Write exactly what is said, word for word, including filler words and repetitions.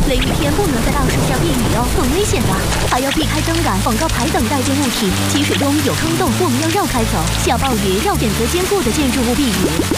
雷雨天不能在大树下避雨哦，很危险的，还要避开灯杆、广告牌等带电物体。积水中有坑洞，我们要绕开走。下暴雨要选择坚固的建筑物避雨。